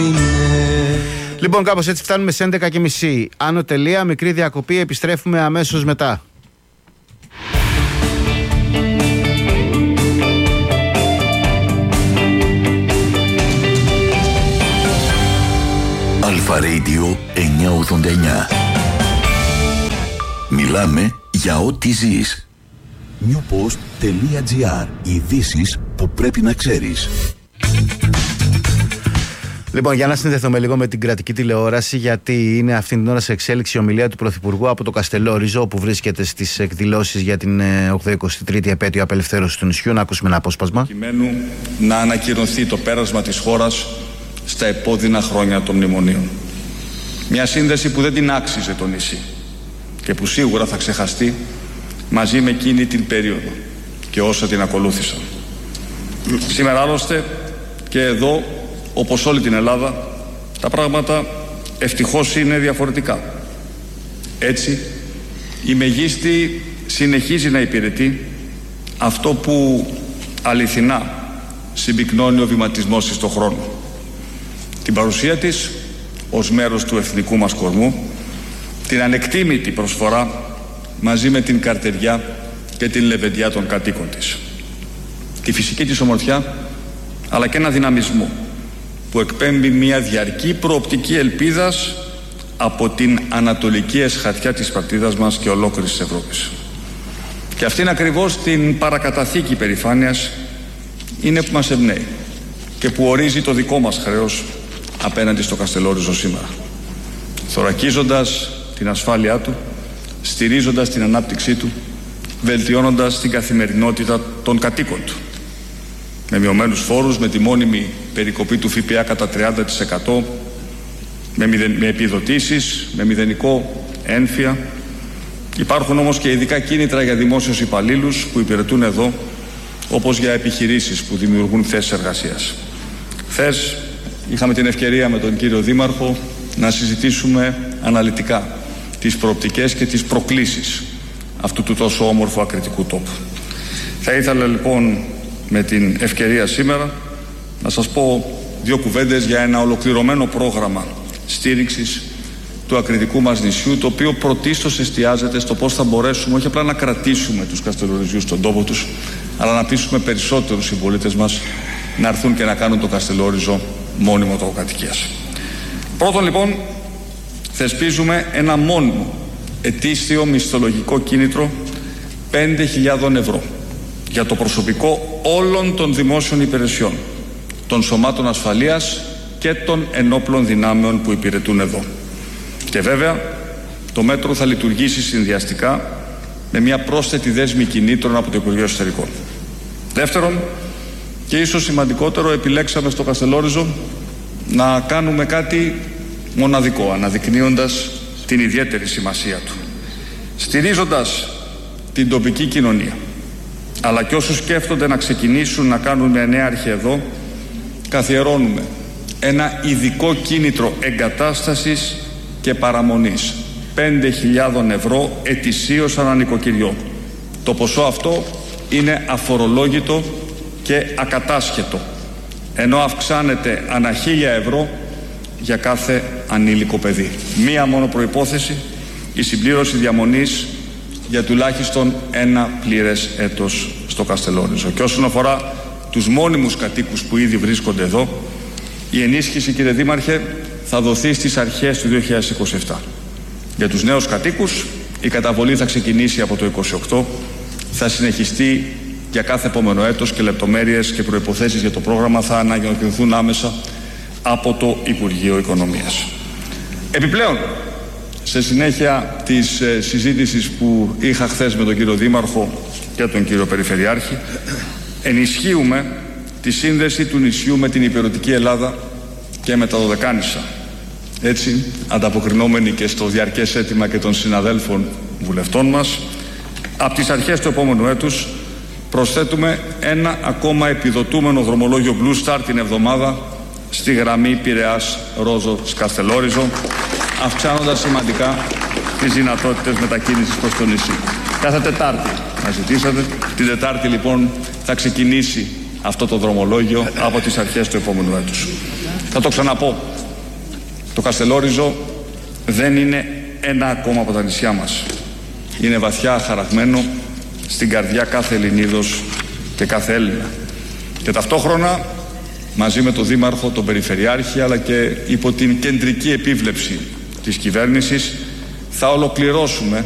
Λοιπόν, κάπως έτσι φτάνουμε σε 11:30. Άνω τελεία, μικρή διακοπή, επιστρέφουμε αμέσως μετά. Αλφα Radio 989. Μιλάμε για ό,τι ζεις. newpost.gr. Ειδήσεις που πρέπει να ξέρεις. Λοιπόν, για να συνδεθούμε λίγο με την κρατική τηλεόραση, γιατί είναι αυτήν την ώρα σε εξέλιξη η ομιλία του Πρωθυπουργού από το Καστελόριζο, όπου βρίσκεται στις εκδηλώσεις για την 83η επέτειο απελευθέρωση του νησιού. Να ακούσουμε ένα απόσπασμα. Προκειμένου να ανακοινωθεί το πέρασμα της χώρας στα επώδυνα χρόνια των μνημονίων. Μια σύνδεση που δεν την άξιζε το νησί και που σίγουρα θα ξεχαστεί μαζί με εκείνη την περίοδο και όσα την ακολούθησαν. Σήμερα άλλωστε και εδώ, όπως όλη την Ελλάδα, τα πράγματα ευτυχώς είναι διαφορετικά. Έτσι, η μεγίστη συνεχίζει να υπηρετεί αυτό που αληθινά συμπυκνώνει ο βηματισμός της στον χρόνο. Την παρουσία της ως μέρος του εθνικού μας κορμού, την ανεκτήμητη προσφορά μαζί με την καρτεριά και την λεβεντιά των κατοίκων της. Τη φυσική της ομορφιά, αλλά και ένα δυναμισμό που εκπέμπει μια διαρκή προοπτική ελπίδας από την ανατολική εσχατιά της πατρίδας μας και ολόκληρης της Ευρώπης. Και αυτήν ακριβώς την παρακαταθήκη περηφάνειας είναι που μας εμπνέει και που ορίζει το δικό μας χρέος απέναντι στο Καστελόριζο σήμερα. Θωρακίζοντας την ασφάλειά του, στηρίζοντας την ανάπτυξή του, βελτιώνοντας την καθημερινότητα των κατοίκων του. Με μειωμένους φόρους, με τη μόνιμη περικοπή του ΦΠΑ κατά 30%, με επιδοτήσεις, με μηδενικό έμφυα. Υπάρχουν όμως και ειδικά κίνητρα για δημόσιους υπαλλήλους που υπηρετούν εδώ, όπως για επιχειρήσεις που δημιουργούν θέσεις εργασίας. Χθες είχαμε την ευκαιρία με τον κύριο Δήμαρχο να συζητήσουμε αναλυτικά τις προοπτικές και τις προκλήσεις αυτού του τόσο όμορφου ακριτικού τόπου. Θα ήθελα λοιπόν με την ευκαιρία σήμερα να σας πω δύο κουβέντες για ένα ολοκληρωμένο πρόγραμμα στήριξης του ακριτικού μας νησιού, το οποίο πρωτίστως εστιάζεται στο πώς θα μπορέσουμε όχι απλά να κρατήσουμε τους Καστελοριζιούς στον τόπο τους, αλλά να πείσουμε περισσότερους συμπολίτες μας να έρθουν και να κάνουν το Καστελόριζο μόνιμο τόπο κατοικίας. Πρώτον λοιπόν, θεσπίζουμε ένα μόνιμο ετήσιο μισθολογικό κίνητρο 5.000 ευρώ για το προσωπικό όλων των δημόσιων υπηρεσιών, των σωμάτων ασφαλείας και των ενόπλων δυνάμεων που υπηρετούν εδώ. Και βέβαια, το μέτρο θα λειτουργήσει συνδυαστικά με μια πρόσθετη δέσμη κινήτρων από το Υπουργείο Εσωτερικών. Δεύτερον, και ίσως σημαντικότερο, επιλέξαμε στο Καστελόριζο να κάνουμε κάτι μοναδικό, αναδεικνύοντας την ιδιαίτερη σημασία του. Στηρίζοντας την τοπική κοινωνία, αλλά και όσους σκέφτονται να ξεκινήσουν να κάνουν μια νέα αρχή εδώ, καθιερώνουμε ένα ειδικό κίνητρο εγκατάστασης και παραμονής 5.000 ευρώ ετησίως ανά νοικοκυριό. Το ποσό αυτό είναι αφορολόγητο και ακατάσχετο, ενώ αυξάνεται ανά 1.000 ευρώ για κάθε ανήλικο παιδί. Μία μόνο προϋπόθεση, η συμπλήρωση διαμονής για τουλάχιστον ένα πλήρες έτος στο Καστελόριζο. Και όσον αφορά τους μόνιμους κατοίκους που ήδη βρίσκονται εδώ, η ενίσχυση, κύριε Δήμαρχε, θα δοθεί στις αρχές του 2027. Για τους νέους κατοίκους η καταβολή θα ξεκινήσει από το 2028, θα συνεχιστεί για κάθε επόμενο έτος και λεπτομέρειες και προϋποθέσεις για το πρόγραμμα θα ανακοινωθούν άμεσα από το Υπουργείο Οικονομίας. Επιπλέον, σε συνέχεια της συζήτησης που είχα χθες με τον κύριο Δήμαρχο και τον κύριο Περιφερειάρχη, ενισχύουμε τη σύνδεση του νησιού με την υπηρετική Ελλάδα και με τα Δωδεκάνησα. Έτσι, ανταποκρινόμενοι και στο διαρκές αίτημα και των συναδέλφων βουλευτών μας, από τις αρχές του επόμενου έτους προσθέτουμε ένα ακόμα επιδοτούμενο δρομολόγιο Blue Star την εβδομάδα στη γραμμή Πειραιάς-Ρόζο-Καστελόριζο, αυξάνοντας σημαντικά τις δυνατότητες μετακίνησης προς το νησί. Κάθε Τετάρτη να ζητήσατε. Την Τετάρτη λοιπόν θα ξεκινήσει αυτό το δρομολόγιο από τις αρχές του επόμενου έτους. Θα το ξαναπώ. Το Καστελόριζο δεν είναι ένα ακόμα από τα νησιά μας. Είναι βαθιά χαραγμένο στην καρδιά κάθε Ελληνίδος και κάθε Έλληνα. Και ταυτόχρονα, μαζί με τον Δήμαρχο, τον Περιφερειάρχη, αλλά και υπό την κεντρική επίβλεψη της κυβέρνησης, θα ολοκληρώσουμε